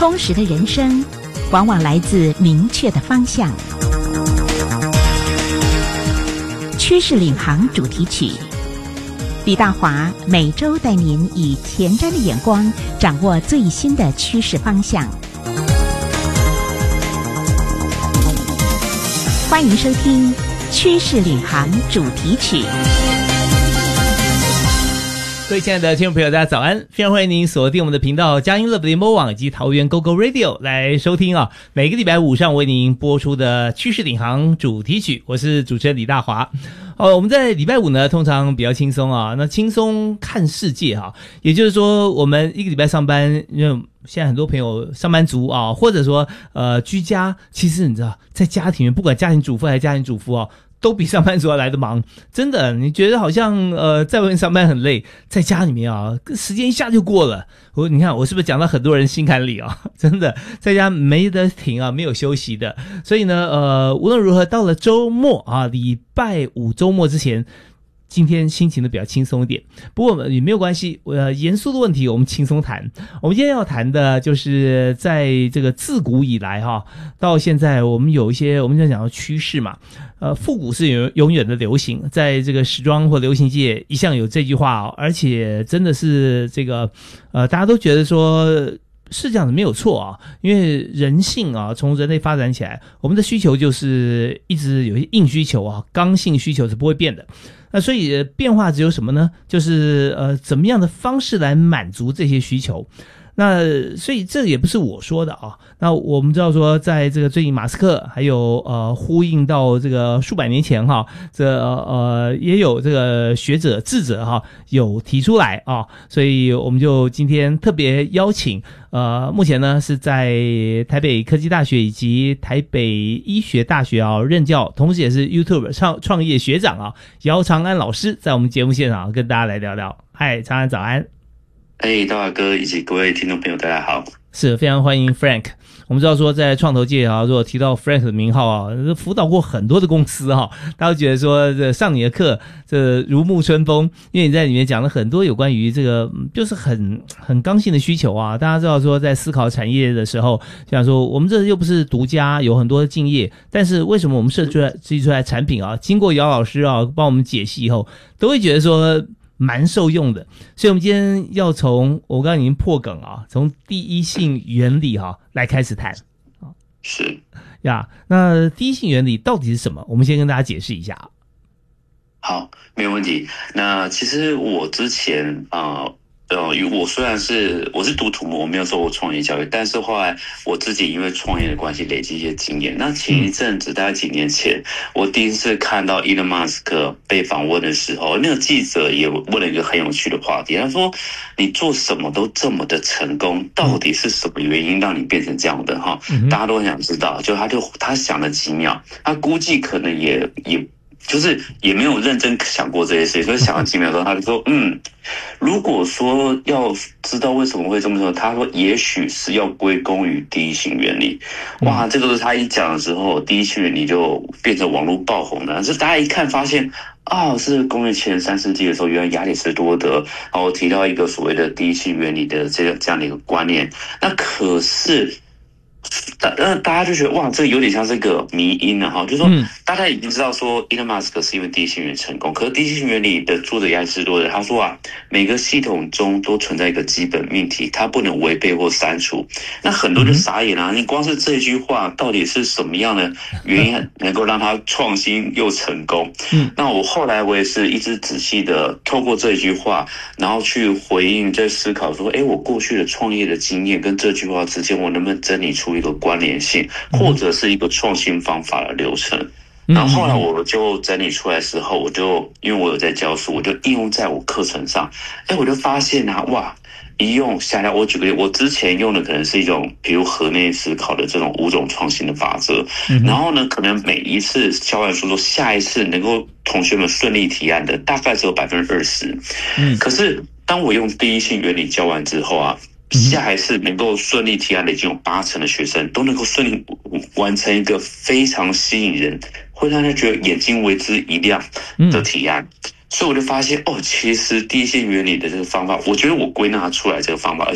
充实的人生往往来自明确的方向。趋势领航主题曲，李大华每周带您以前瞻的眼光掌握最新的趋势方向。欢迎收听趋势领航主题曲。 各位亲爱的听众朋友，大家早安！非常欢迎您锁定我们的频道佳音乐联播网以及桃园 GoGo Radio 来收听啊，每个礼拜五上为您播出的趋势领航主题曲。我是主持人李大华。我们在礼拜五呢，通常比较轻松啊，那轻松看世界哈，也就是说，我们一个礼拜上班，因为现在很多朋友上班族啊，或者说居家，其实你知道，在家庭里面，不管家庭主妇还是家庭主妇啊，都比上班族要来得忙，真的，你觉得好像在外面上班很累，在家里面啊，时间一下就过了。你看我是不是讲到很多人心坎里啊？真的，在家没得停啊，没有休息的。所以呢，无论如何，到了周末啊，礼拜五周末之前，今天心情都比较轻松一点，不过也没有关系。严肃的问题我们轻松谈。我们今天要谈的就是在这个自古以来哈，到现在我们有一些我们在讲的趋势嘛。复古是永远的流行，在这个时装或流行界一向有这句话哦，而且真的是这个大家都觉得说是这样子没有错啊，因为人性啊，从人类发展起来，我们的需求就是一直有些硬需求啊，刚性需求是不会变的。那所以变化只有什么呢？就是怎么样的方式来满足这些需求。那所以这也不是我说的啊。那我们知道说，在这个最近马斯克还有呼应到这个数百年前哈，也有这个学者智者哈有提出来啊，所以我们就今天特别邀请目前呢是在台北科技大学以及台北医学大学啊任教，同时也是 YouTube 创业学长啊姚长安老师，在我们节目现场跟大家来聊聊。嗨，长安早安。 大华哥以及各位听众朋友大家好。 是非常欢迎 Frank。 我们知道说在创投界啊，如果提到 Frank 的名号啊，辅导过很多的公司哈，大家都觉得说这上你的课这如沐春风，因为你在里面讲了很多有关于这个就是很刚性的需求啊。大家知道说在思考产业的时候，想说我们这又不是独家，有很多的敬业，但是为什么我们设计出来产品啊，经过姚老师啊帮我们解析以后，都会觉得说蛮受用的。所以我们今天要从我刚刚已经破梗啊，从第一性原理来开始谈。 是呀，那第一性原理到底是什么？我们先跟大家解释一下。 好，没有问题。那其实我之前我虽然我是读土木，我没有受过创业教育，但是后来我自己因为创业的关系累积一些经验。那前一阵子大概几年前，我第一次看到 Elon Musk 被访问的时候，那个记者也问了一个很有趣的话题，他说你做什么都这么的成功，到底是什么原因让你变成这样的哈？大家都很想知道。他想了几秒，他估计可能也就是也没有认真想过这些事情，所以想了几秒之后，他就说如果说要知道为什么会这么说，他说也许是要归功于第一性原理。哇，这个是他一讲的时候，第一性原理就变成网络爆红了。是大家一看发现是公元前3世纪的时候，原来亚里士多德提到一个所谓的第一性原理的这样的一个观念。那可是大家就觉得哇，这个有点像是个迷因啊，就是说大家已经知道说 Elon Musk 是因为第一性原理成功，可是第一性原理的作者亚里士多德他说每个系统中都存在一个基本命题，它不能违背或删除。那很多人就傻眼了，你光是这句话到底是什么样的原因能够让他创新又成功？那后来我也是一直仔细的透过这句话，然后去回应，在思考说我过去的创业的经验跟这句话之间，我能不能整理出一个关联性，或者是一个创新方法的流程。然后后来我就整理出来的时候，我就因为我有在教书，我就应用在我课程上。我就发现一用下来，我举个例，我之前用的可能是一种比如河内思考的这种5种创新的法则，然后呢可能每一次教完书说下一次能够同学们顺利提案的大概只有 20%。可是当我用第一性原理教完之后下一次能够顺利提案的已经有80%的学生都能够顺利完成一个非常吸引人，会让他觉得眼睛为之一亮的提案。所以我就发现其实第一性原理的这个方法，我觉得我归纳出来这个方法，而